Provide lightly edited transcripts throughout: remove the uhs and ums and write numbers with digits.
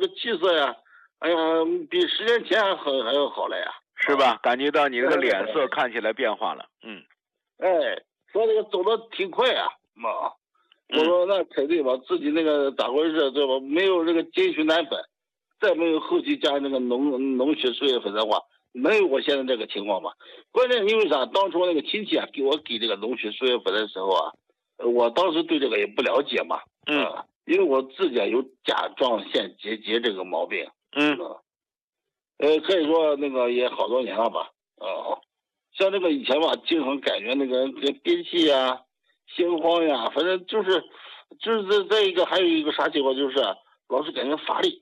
个气色呀，哎呀，比10年前还要好了呀， 是吧？感觉到你这个脸色看起来变化了， 说这个走的挺快啊，我说那肯定吧，自己那个咋回事对吧？没有这个金熊胆粉，再没有后期加那个脓血输液粉的话，能有我现在这个情况吗？关键因为啥？当初那个亲戚啊给这个脓血输液粉的时候啊，我当时对这个也不了解嘛，因为我自己有甲状腺结节这个毛病，可以说那个也好多年了吧，像这个以前吧，经常感觉那个憋气呀、心慌呀，反正就是再一个还有一个啥情况就是老是感觉乏力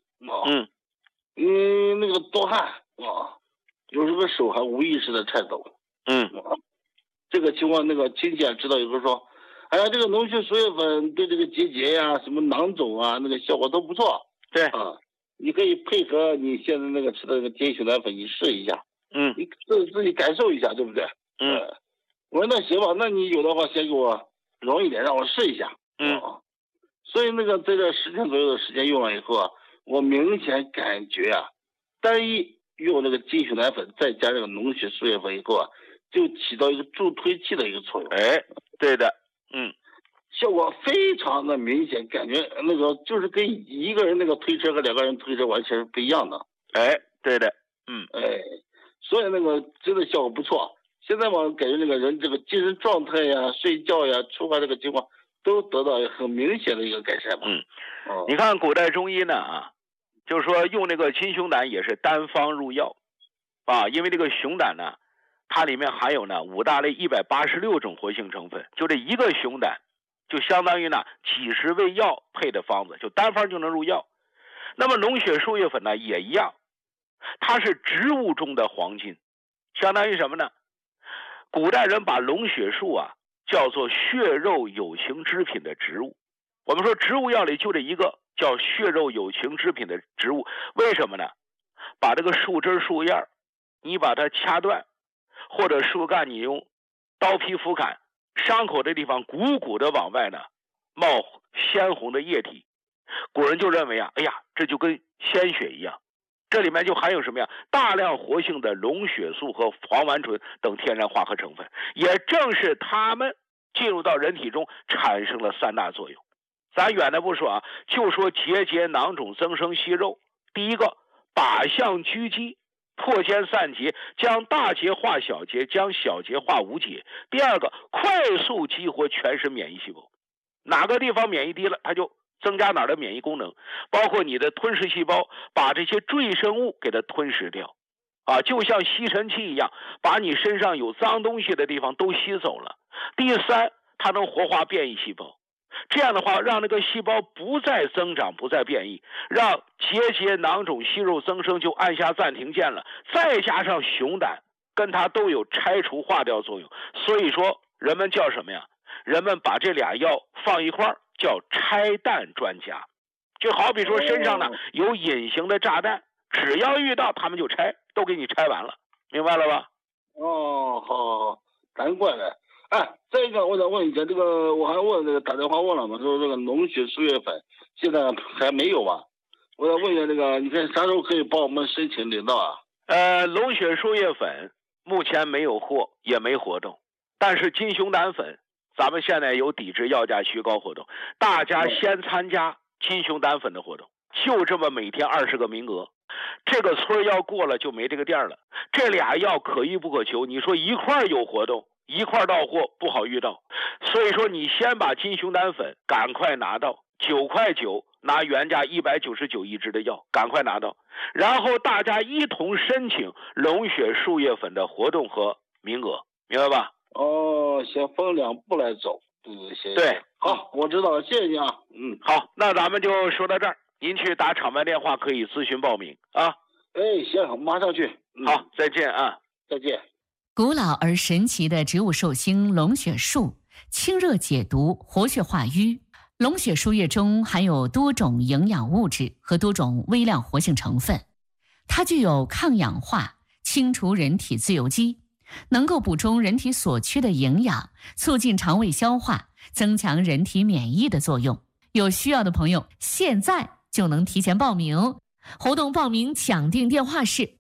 那个多汗有时候手还无意识的颤抖，这个情况那个亲戚知道以后说，哎呀，这个脓血输液粉对这个结节呀、什么囊肿啊，那个效果都不错， 对你可以配合你现在那个吃的那个金熊胆粉，你试一下，你自己感受一下，对不对？我说那行吧，那你有的话先给我容一点，让我试一下，所以那个在这10天左右的时间用了以后啊，我明显感觉啊，单一用那个金熊胆粉再加这个脓血输液粉以后啊，就起到一个助推器的一个作用。 对的， 效果非常的明显，感觉那个就是跟一个人那个推车和2个人推车完全是不一样的。 对的， 所以那个真的效果不错。现在我感觉那个人这个精神状态呀、睡觉呀、出发这个情况都得到很明显的一个改善嘛。 你看古代中医呢就是说用那个金熊胆也是单方入药因为这个熊胆呢，它里面含有呢5大类186种活性成分，就这一个熊胆就相当于呢几十味药配的方子，就单方就能入药。那么脓血输液粉呢也一样，它是植物中的黄金，相当于什么呢？古代人把龙血树叫做血肉有情之品的植物。我们说植物药里就这一个叫血肉有情之品的植物，为什么呢？把这个树枝树叶你把它掐断，或者树干你用刀劈斧砍，伤口这地方鼓鼓的往外呢冒鲜红的液体，古人就认为哎呀，这就跟鲜血一样，这里面就含有什么呀？大量活性的龙血素和黄烷醇等天然化合成分，也正是它们进入到人体中产生了3大作用。咱远的不说就说结节囊肿增生息肉。第一个，靶向狙击，破坚散结，将大结化小结，将小结化无结。第二个，快速激活全身免疫细胞，哪个地方免疫低了，它就增加哪儿的免疫功能，包括你的吞噬细胞，把这些赘生物给它吞噬掉就像吸尘器一样，把你身上有脏东西的地方都吸走了。第三，它能活化变异细胞，这样的话让那个细胞不再增长，不再变异，让结节囊肿息肉增生就按下暂停键了。再加上熊胆跟它都有拆除化掉作用，所以说人们叫什么呀？人们把这俩药放一块儿叫拆弹专家。就好比说身上呢有隐形的炸弹，只要遇到他们就拆，都给你拆完了，明白了吧？ 好，难怪了。再一个我想问一下，这个我还问这个打电话问了嘛，说这个脓血输液粉现在还没有吧？我想问一下这个，你看啥时候可以帮我们申请领到脓血输液粉目前没有货，也没活动，但是金熊胆粉咱们现在有抵制药价虚高活动，大家先参加金熊胆粉的活动，就这么每天20个名额，这个村要过了就没这个店了。这俩药可遇不可求，你说一块有活动一块到货不好遇到，所以说你先把金熊胆粉赶快拿到，9块9拿原价199一支的药，赶快拿到，然后大家一同申请脓血输液粉的活动和名额，明白吧？ 先分2步来走。 对， 好，我知道了，谢谢你好，那咱们就说到这儿，您去打厂办电话可以咨询报名行，马上去。 好，再见再见。 古老而神奇的植物寿星龙血树，清热解毒，活血化瘀。龙血输液中含有多种营养物质和多种微量活性成分，它具有抗氧化、清除人体自由基，能够补充人体所缺的营养，促进肠胃消化，增强人体免疫的作用。有需要的朋友现在就能提前报名活动报名抢订电话是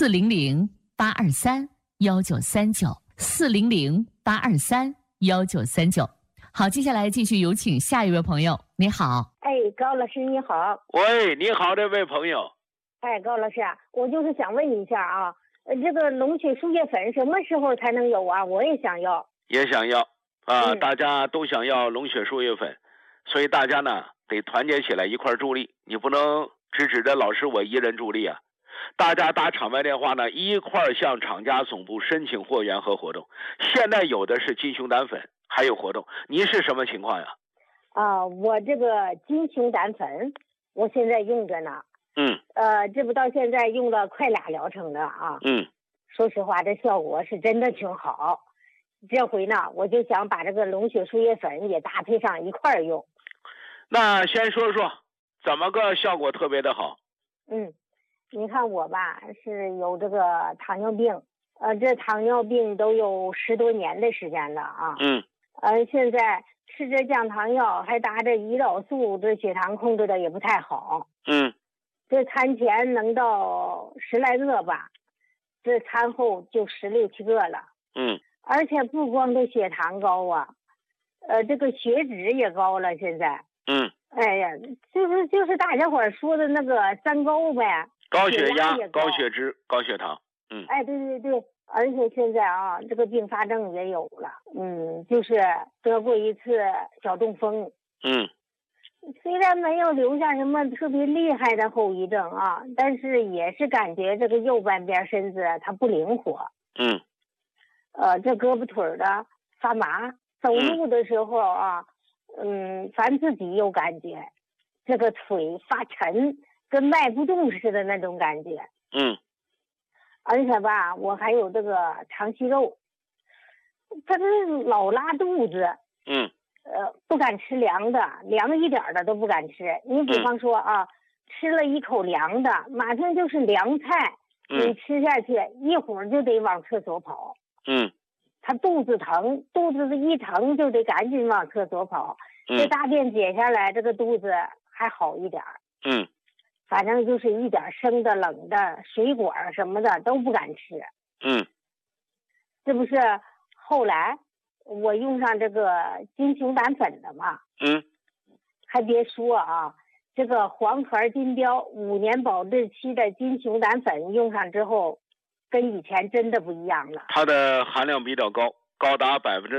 400-823-1939，400-823-1939。好，接下来继续有请下一位朋友。你好， 高老师你好。 喂，你好，这位朋友。 高老师，我就是想问一下啊，这个龙血输液粉什么时候才能有啊？我也想要。 也想要啊，大家都想要龙血输液粉，所以大家呢得团结起来一块助力，你不能只指着老师我一人助力啊。大家打场外电话呢，一块向厂家总部申请货源和活动。现在有的是金熊胆粉，还有活动。您是什么情况呀？ 我这个金熊胆粉，我现在用着呢。这不到现在用了快2疗程了啊。说实话，这效果是真的挺好。这回呢，我就想把这个龙血输液粉也搭配上一块儿用。 那先说说怎么个效果特别的好？ 你看我吧，是有这个糖尿病，这糖尿病都有10多年的时间了啊。现在吃着降糖药，还打着胰岛素，这血糖控制的也不太好。这餐前能到10来个吧，这餐后就16、17个了。而且不光这血糖高啊，这个血脂也高了。现在，哎呀，就是大家伙说的那个3高呗， 高血压、高血脂、高血糖。 对，而且现在啊，这个并发症也有了。就是得过一次小中风。虽然没有留下什么特别厉害的后遗症啊，但是也是感觉这个右半边身子它不灵活。这胳膊腿的发麻，走路的时候啊，咱自己有感觉，这个腿发沉，跟迈不动似的那种感觉。而且吧，我还有这个肠息肉，他这老拉肚子。不敢吃凉的，凉一点的都不敢吃。你比方说啊，吃了一口凉的，马上就是凉菜，你吃下去一会儿就得往厕所跑。他肚子疼，肚子一疼就得赶紧往厕所跑。这大便解下来，这个肚子还好一点。反正就是一点生的、冷的、水果什么的都不敢吃。这不是后来我用上这个金熊胆粉的嘛。还别说啊，这个黄牌金标5年保质期的金熊胆粉用上之后，跟以前真的不一样了。 它的含量比较高，高达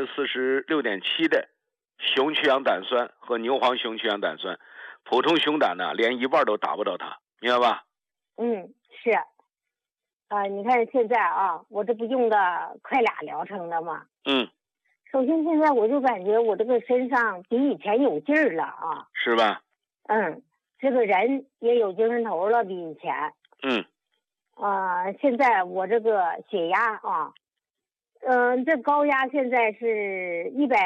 46.7%的熊曲氧胆酸和牛黄熊曲氧胆酸，普通熊胆呢连1半都达不到它，明白吧？ 是。你看现在啊，我这不用的快2疗程了吗？首先现在我就感觉我这个身上比以前有劲儿了啊。 是吧？ 这个人也有精神头了，比以前。现在我这个血压啊，这高压现在是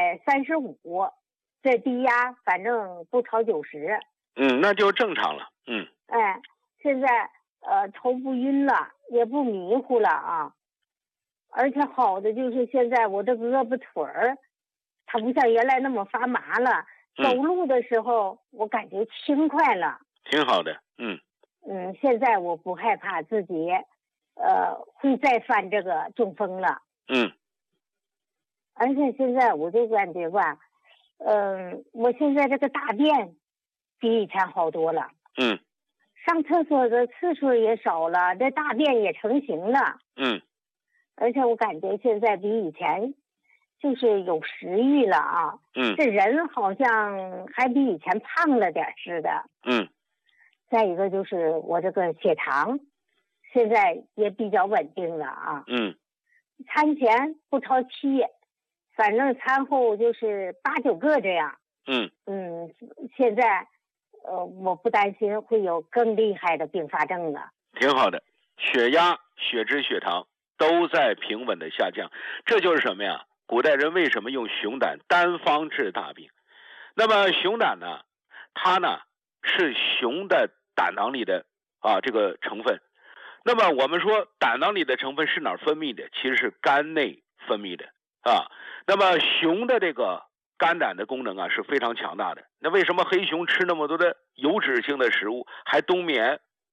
135，这低压反正不超90。 那就正常了。 现在头不晕了，也不迷糊了啊。而且好的就是现在我这胳膊腿儿，它不像原来那么发麻了。走路的时候我感觉轻快了， 挺好的。 现在我不害怕自己会再犯这个中风了。而且现在我就感觉吧，我现在这个大便比以前好多了。上厕所的次数也少了，这大便也成型了。而且我感觉现在比以前就是有食欲了啊。这人好像还比以前胖了点似的。再一个就是我这个血糖现在也比较稳定了啊。餐前不超7，反正餐后就是8、9个这样。现在我不担心会有更厉害的并发症了。 挺好的，血压、血脂、血糖都在平稳的下降，这就是什么呀？古代人为什么用熊胆单方治大病？那么熊胆呢，它呢是熊的胆囊里的这个成分。那么我们说胆囊里的成分是哪儿分泌的？其实是肝内分泌的啊。那么熊的这个肝胆的功能啊是非常强大的。那为什么黑熊吃那么多的油脂性的食物还冬眠？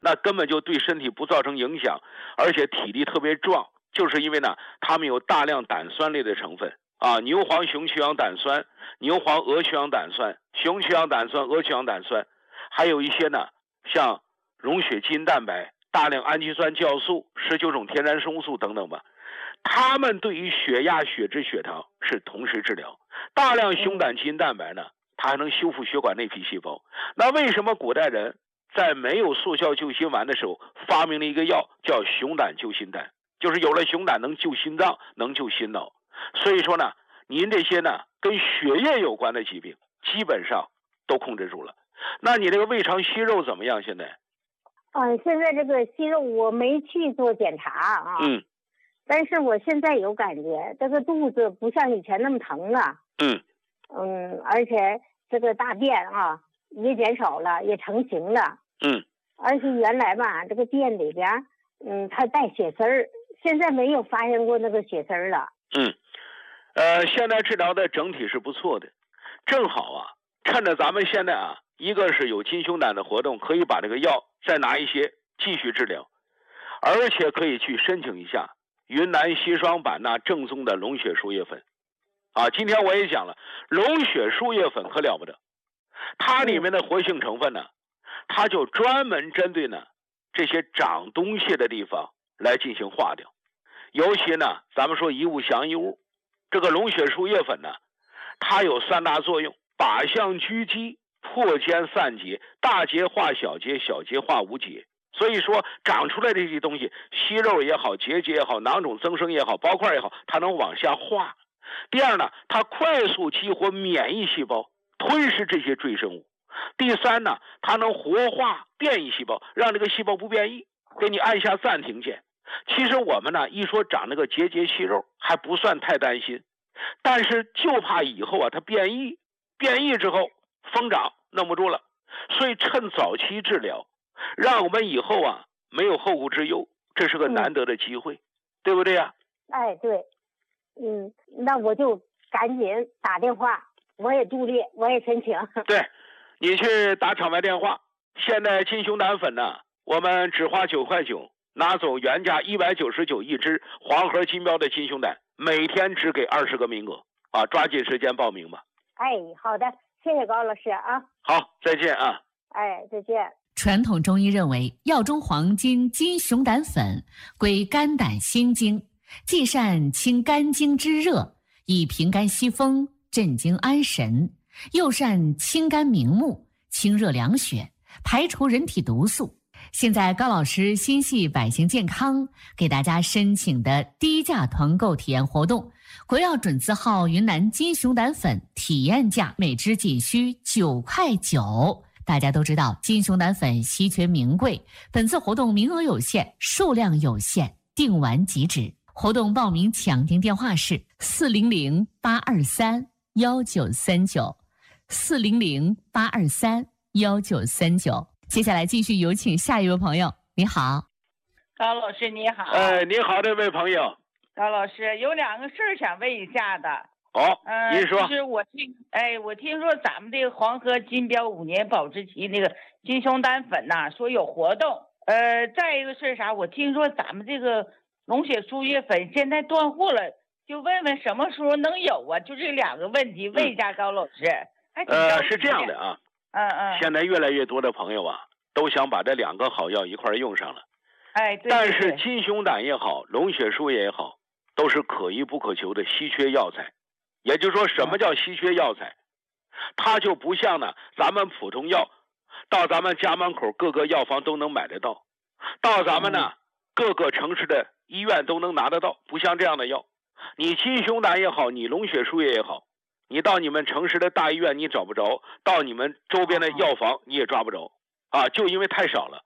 那根本就对身体不造成影响，而且体力特别壮，就是因为呢，它们有大量胆酸类的成分啊，牛黄雄曲氧胆酸、牛黄鹅曲氧胆酸、雄曲氧胆酸、鹅曲氧胆酸，还有一些呢，像溶血基因蛋白、大量氨基酸酵素、19种天然生物素等等吧。它们对于血压、血脂、血糖是同时治疗。大量熊胆基因蛋白呢，它还能修复血管内皮细胞。那为什么古代人在没有速效救心丸的时候发明了一个药叫熊胆救心丹？就是有了熊胆能救心脏，能救心脑。所以说呢，您这些呢跟血液有关的疾病基本上都控制住了。那你这个胃肠息肉怎么样现在？ 现在这个息肉我没去做检查啊。但是我现在有感觉，这个肚子不像以前那么疼了。而且这个大便啊也减少了，也成型了。而且原来吧，这个便里边它带血丝儿，现在没有发现过那个血丝儿了。 现在治疗的整体是不错的，正好啊，趁着咱们现在啊，一个是有金熊胆的活动，可以把这个药再拿一些继续治疗，而且可以去申请一下云南硒霜版纳正宗的龙血输液粉啊。今天我也讲了，龙血输液粉可了不得，它里面的活性成分呢，它就专门针对呢这些长东西的地方来进行化掉。尤其呢，咱们说一物降一物，这个龙血输液粉呢，它有3大作用：靶向狙击、破坚散结、大结化小结、小结化无结。所以说长出来的这些东西，息肉也好，结节也好，囊肿增生也好，包块也好，它能往下化。第二呢，它快速激活免疫细胞，吞噬这些赘生物。第三呢，它能活化变异细胞，让这个细胞不变异，给你按下暂停键。其实我们呢一说长那个结节息肉还不算太担心，但是就怕以后啊它变异之后疯长弄不住了，所以趁早期治疗，让我们以后啊没有后顾之忧，这是个难得的机会，对不对呀？ 对，那我就赶紧打电话，我也助力，我也申请。 对，你去打场外电话。现在金熊胆粉呢，我们只花9块9，拿走原价199一支黄河金标的金熊胆，每天只给20个名额啊，抓紧时间报名吧。 好的，谢谢高老师啊。 好，再见啊。 再见。 传统中医认为，药中黄金金熊胆粉归肝胆心经，既善清肝经之热，以平肝息风，镇惊安神，又善清肝明目，清热凉血，排除人体毒素。现在高老师心系百姓健康，给大家申请的低价团购体验活动，国药准字号云南金熊胆粉体验价每支仅需9块9。大家都知道金熊胆粉稀缺名贵，本次活动名额有限，数量有限，订完即止。活动报名抢订电话是400-823-1939 400-823-1939。接下来继续有请下一位朋友。你好， 高老师你好。 你好，这位朋友。 高老师有2个事儿想问一下的。 您说。 就是我听说咱们这个黄河金标5年保质期那个金熊胆粉呐，说有活动。再一个是啥？我听说咱们这个龙血输液粉现在断货了，就问问什么时候能有啊？就这2个问题问一下高老师。 是这样的啊。现在越来越多的朋友啊，都想把这2个好药一块用上了。 对。 但是金熊胆也好，龙血输液也好，都是可遇不可求的稀缺药材。也就是说，什么叫稀缺药材？它就不像呢，咱们普通药，到咱们家门口各个药房都能买得到，到咱们呢各个城市的医院都能拿得到，不像这样的药。你金熊胆也好，你龙血输液也好，你到你们城市的大医院你找不着，到你们周边的药房你也抓不着啊，就因为太少了，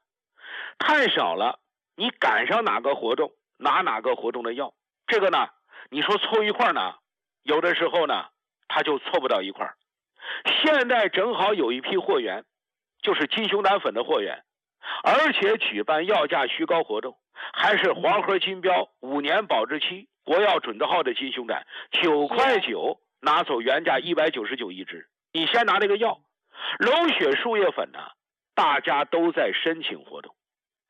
你赶上哪个活动拿哪个活动的药，这个呢，你说凑一块呢，有的时候呢，它就凑不到一块。现在正好有一批货源，就是金熊胆粉的货源，而且举办药价虚高活动，还是黄河金标5年保质期国药准字号的金熊胆，9块9拿走原价199一支。你先拿这个药，龙血输液粉呢，大家都在申请活动，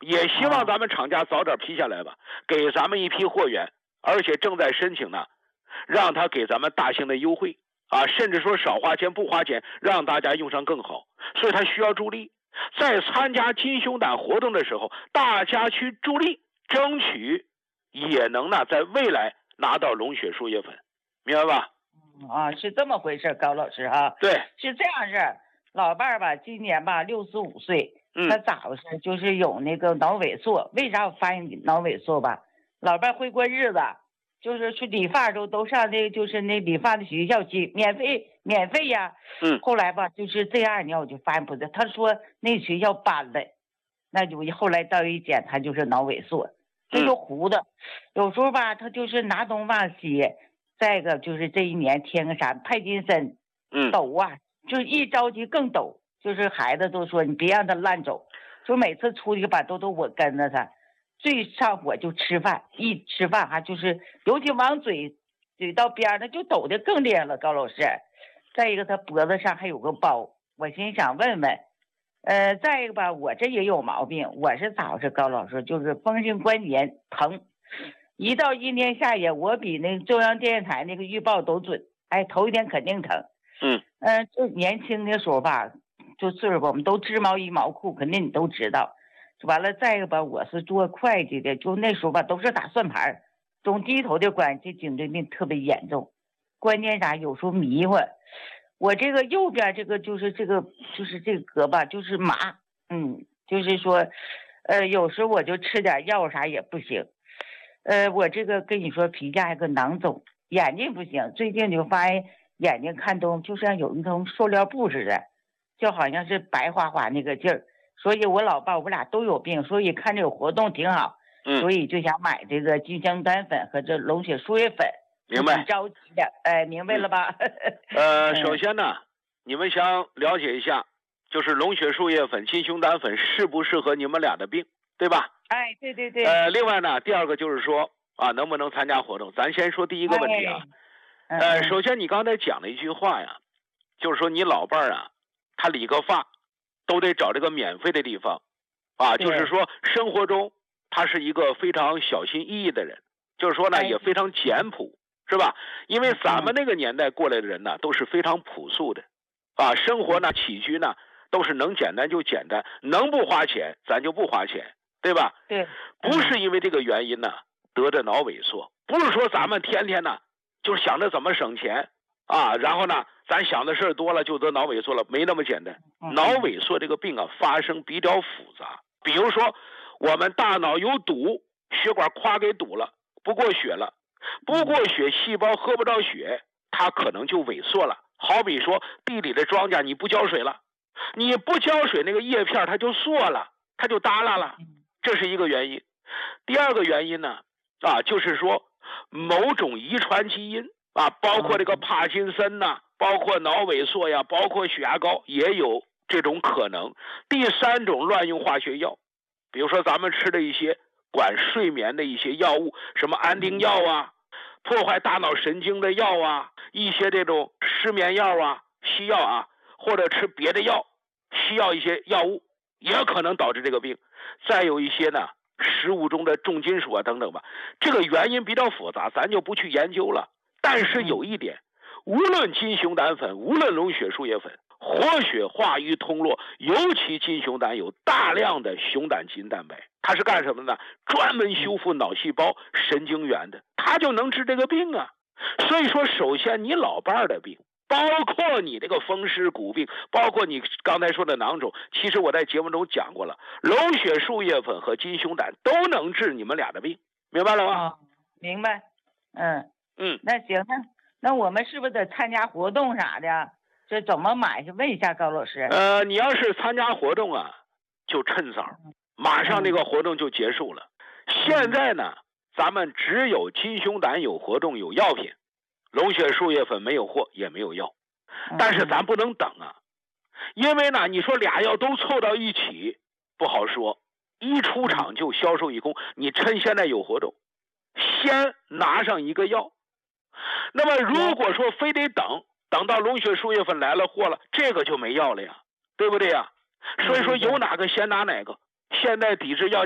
也希望咱们厂家早点批下来吧，给咱们一批货源，而且正在申请呢，让他给咱们大型的优惠啊，甚至说少花钱不花钱，让大家用上更好。所以他需要助力，在参加金熊胆活动的时候，大家去助力，争取也能呢在未来拿到龙血树叶粉，明白吧？ 是这么回事，高老师哈。 对， 是这样式。老伴儿吧，今年吧65岁，他咋回事？就是有那个脑萎缩。为啥我发现脑萎缩吧？老伴儿会过日子，就是去理发都上那就是那理发的学校去，免费呀。后来吧，就是这2年我就发现不对，他说那学校搬了，那就后来到一检，他就是脑萎缩，这就糊的。有时候吧，他就是拿东忘西。再一个就是这一年添个啥派金森，抖啊，就是一着急更抖。就是孩子都说你别让他乱走，说每次出去吧都我跟着他。最上火就吃饭，一吃饭还就是尤其往嘴到边上就抖得更厉害了，高老师。再一个他脖子上还有个包，我心想问问。再一个吧，我这也有毛病，我是咋回事？高老师就是风性关节疼。一到阴天下雨，我比那中央电视台那个预报都准。头一天肯定疼。就年轻的时候吧，就岁数我们都织毛衣毛裤，肯定你都知道。完了，再一个吧，我是做会计的，就那时候吧都是打算盘，中低头的关系颈椎病特别严重。关键啥？有时候迷糊。我这个右边这个就是这个胳膊就是麻，就是说，有时候我就吃点药啥也不行。我这个跟你说，皮下还有个囊肿，眼睛不行。最近就发现眼睛看东就像有那种塑料布似的，就好像是白花花那个劲儿。所以我老爸我俩都有病，所以看这个活动挺好，所以就想买这个金香丹粉和这龙血树叶粉。 明白？ 挺着急的，明白了吧？ 首先呢，你们想了解一下，就是龙血树叶粉、金熊胆粉适不适合你们俩的病，对吧？ 对对对。 另外呢，第二个就是说能不能参加活动？咱先说第一个问题啊。首先你刚才讲了一句话呀，就是说你老伴儿啊，他理个发都得找这个免费的地方就是说生活中他是一个非常小心翼翼的人，就是说呢也非常简朴，是吧？因为咱们那个年代过来的人呢都是非常朴素的生活呢起居呢都是能简单就简单，能不花钱咱就不花钱，对吧？ 对。 不是因为这个原因呢得着脑萎缩，不是说咱们天天呢就是想着怎么省钱然后呢咱想的事多了就得脑萎缩了，没那么简单。脑萎缩这个病发生比较复杂，比如说我们大脑有堵，血管夸给堵了，不过血了，不过血细胞喝不到血，它可能就萎缩了。好比说地里的庄稼你不浇水了，你不浇水那个叶片它就缩了，它就耷拉了，这是一个原因。第二个原因呢就是说某种遗传基因包括这个帕金森包括脑萎缩呀，包括血压高也有这种可能。第三种乱用化学药，比如说咱们吃的一些管睡眠的一些药物，什么安定药破坏大脑神经的药一些这种失眠药西药或者吃别的药，需要一些药物也可能导致这个病。再有一些呢食物中的重金属等等吧，这个原因比较复杂，咱就不去研究了。但是有一点，无论金熊胆粉，无论龙血树叶粉，活血化瘀通络，尤其金熊胆有大量的熊胆基因蛋白，它是干什么呢？专门修复脑细胞神经元的，它就能治这个病所以说首先你老伴儿的病，包括你这个风湿骨病，包括你刚才说的囊肿，其实我在节目中讲过了，龙血树叶粉和金熊胆都能治你们俩的病，明白了吗？ 明白。那行，那我们是不是得参加活动啥的？这怎么买？问一下高老师。 你要是参加活动就趁早，马上这个活动就结束了。现在呢，咱们只有金熊胆有活动有药品，龙血树叶粉没有货也没有药，但是咱不能等因为呢，你说俩药都凑到一起不好说，一出厂就销售一空。你趁现在有活动，先拿上一个药。那么如果说非得等到龙血树叶粉来了货了，这个就没药了呀，对不对呀？所以说有哪个先拿哪个。现在抵制药